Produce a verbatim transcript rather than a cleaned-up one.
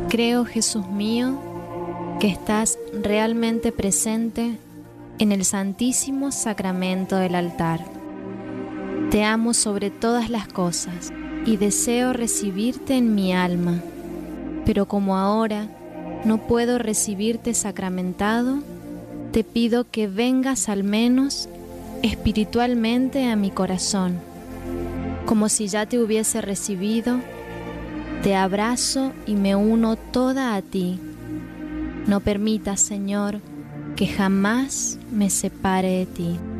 Creo, Jesús mío, que estás realmente presente en el Santísimo Sacramento del altar. Te amo sobre todas las cosas y deseo recibirte en mi alma, pero como ahora no puedo recibirte sacramentado, te pido que vengas al menos espiritualmente a mi corazón. Como si ya te hubiese recibido, te abrazo y me uno toda a ti. No permitas, Señor, que jamás me separe de ti.